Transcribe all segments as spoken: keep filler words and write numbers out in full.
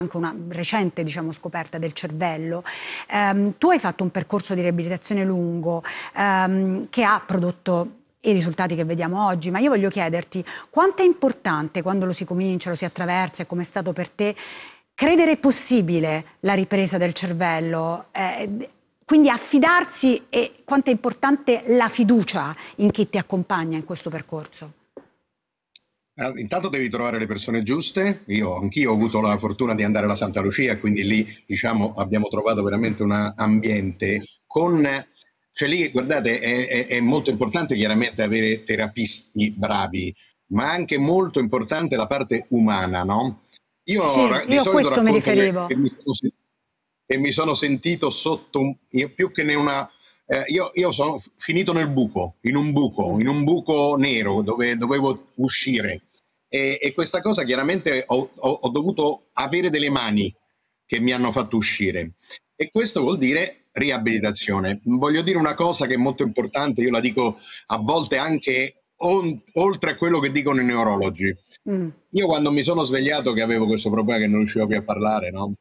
anche una recente, diciamo, scoperta del cervello. Um, tu hai fatto un percorso di riabilitazione lungo um, che ha prodotto i risultati che vediamo oggi, ma io voglio chiederti quanto è importante quando lo si comincia, lo si attraversa, e come è stato per te, credere possibile la ripresa del cervello, eh, quindi affidarsi, e quanto è importante la fiducia in chi ti accompagna in questo percorso? Intanto devi trovare le persone giuste. Io anch'io ho avuto la fortuna di andare alla Santa Lucia, quindi lì, diciamo, abbiamo trovato veramente un ambiente con, cioè lì, guardate, è, è, è molto importante chiaramente avere terapisti bravi, ma anche molto importante la parte umana, no? Io Sì, ra- di io a solito questo mi racconto che, riferivo. che mi sono, sen- che mi sono sentito sotto un- io, più che in una eh, io, io sono f- finito nel buco, in un buco, in un buco nero dove dovevo uscire. E, e questa cosa chiaramente ho, ho, ho dovuto avere delle mani che mi hanno fatto uscire. E questo vuol dire riabilitazione. Voglio dire una cosa che è molto importante, io la dico a volte anche on- oltre a quello che dicono i neurologi. Mm. Io quando mi sono svegliato che avevo questo problema che non riuscivo più a parlare, no?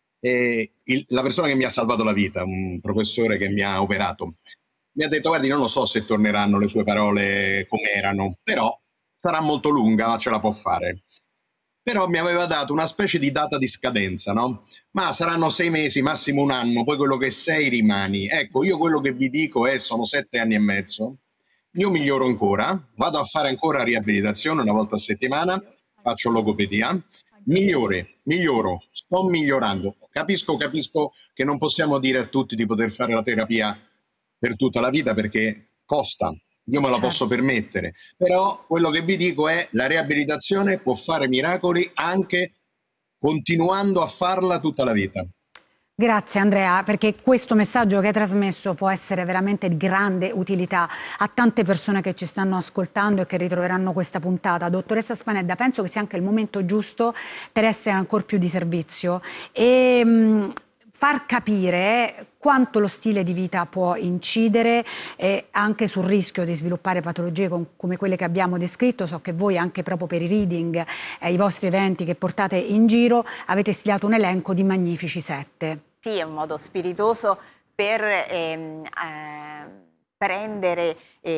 E il- la persona che mi ha salvato la vita, un professore che mi ha operato, mi ha detto: guardi, non lo so se torneranno le sue parole come erano, però sarà molto lunga, ma ce la può fare. Però mi aveva dato una specie di data di scadenza, no? Ma saranno sei mesi, massimo un anno, poi quello che sei rimani. Ecco, io quello che vi dico è: sono sette anni e mezzo, io miglioro ancora, vado a fare ancora riabilitazione una volta a settimana, faccio logopedia, migliore, miglioro, sto migliorando. Capisco, capisco che non possiamo dire a tutti di poter fare la terapia per tutta la vita perché costa, io me la posso Certo. permettere, però quello che vi dico è: la riabilitazione può fare miracoli anche continuando a farla tutta la vita. Grazie Andrea, perché questo messaggio che hai trasmesso può essere veramente di grande utilità a tante persone che ci stanno ascoltando e che ritroveranno questa puntata. Dottoressa Spanedda, penso che sia anche il momento giusto per essere ancora più di servizio e mh, far capire quanto lo stile di vita può incidere eh, anche sul rischio di sviluppare patologie com come quelle che abbiamo descritto. So che voi anche proprio per i reading, eh, i vostri eventi che portate in giro, avete stilato un elenco di magnifici sette. Sì, è un modo spiritoso per ehm, eh, prendere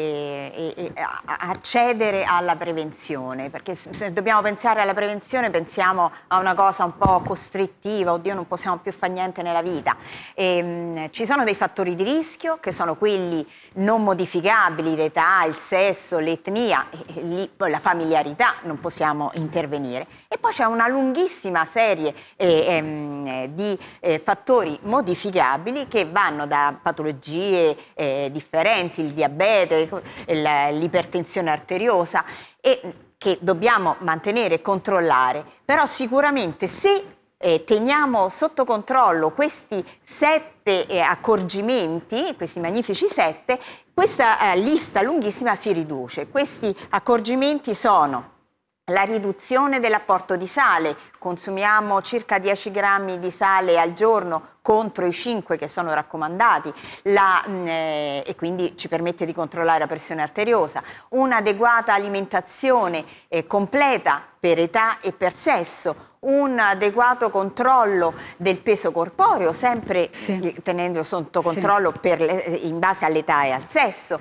e, e, e accedere alla prevenzione, perché se dobbiamo pensare alla prevenzione pensiamo a una cosa un po' costrittiva, oddio non possiamo più fare niente nella vita. E, mh, ci sono dei fattori di rischio che sono quelli non modificabili, l'età, il sesso, l'etnia, la familiarità, non possiamo intervenire. E poi c'è una lunghissima serie eh, ehm, di eh, fattori modificabili che vanno da patologie eh, differenti, il diabete, l'ipertensione arteriosa, e che dobbiamo mantenere e controllare. Però sicuramente se eh, teniamo sotto controllo questi sette eh, accorgimenti, questi magnifici sette, questa eh, lista lunghissima si riduce. Questi accorgimenti sono: la riduzione dell'apporto di sale, consumiamo circa dieci grammi di sale al giorno contro i cinque che sono raccomandati, la, eh, e quindi ci permette di controllare la pressione arteriosa, un'adeguata alimentazione eh, completa per età e per sesso, un adeguato controllo del peso corporeo, sempre Sì. tenendo sotto controllo sì. per le, in base all'età e al sesso,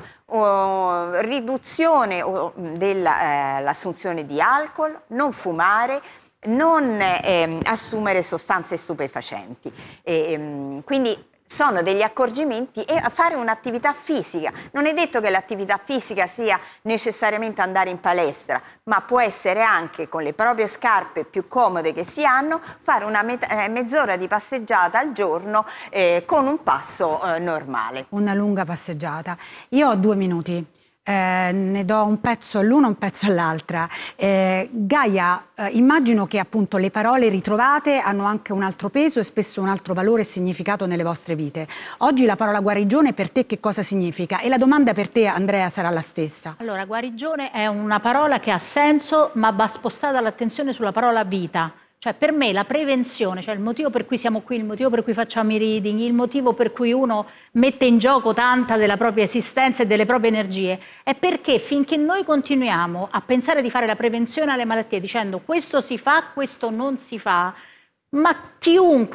uh, riduzione uh, dell'assunzione uh, di alcol, non fumare, non eh, assumere sostanze stupefacenti. E, um, quindi sono degli accorgimenti, e fare un'attività fisica. Non è detto che l'attività fisica sia necessariamente andare in palestra, ma può essere anche, con le proprie scarpe più comode che si hanno, fare una eh, mezz'ora di passeggiata al giorno eh, con un passo eh, normale. Una lunga passeggiata. Io ho due minuti. Eh, ne do un pezzo all'una, un pezzo all'altra. Eh, Gaia, eh, immagino che appunto le parole ritrovate hanno anche un altro peso e spesso un altro valore e significato nelle vostre vite. Oggi la parola guarigione per te che cosa significa? E la domanda per te, Andrea, sarà la stessa. Allora, guarigione è una parola che ha senso, ma va spostata l'attenzione sulla parola vita. Cioè, per me la prevenzione, cioè il motivo per cui siamo qui, il motivo per cui facciamo i reading, il motivo per cui uno mette in gioco tanta della propria esistenza e delle proprie energie, è perché finché noi continuiamo a pensare di fare la prevenzione alle malattie dicendo questo si fa, questo non si fa, ma chiunque